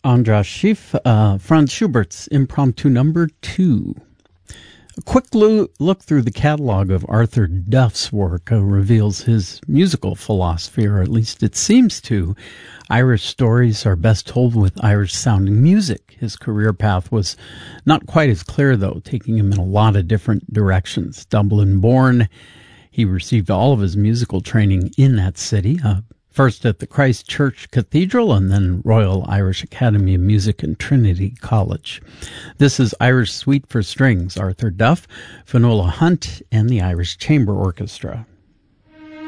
Andras Schiff, Franz Schubert's Impromptu Number 2. A quick look through the catalog of Arthur Duff's work reveals his musical philosophy, or at least it seems to. Irish stories are best told with Irish-sounding music. His career path was not quite as clear, though, taking him in a lot of different directions. Dublin-born, he received all of his musical training in that city, first at the Christ Church Cathedral and then Royal Irish Academy of Music and Trinity College. This is Irish Suite for Strings, Arthur Duff, Fionnuala Hunt, and the Irish Chamber Orchestra.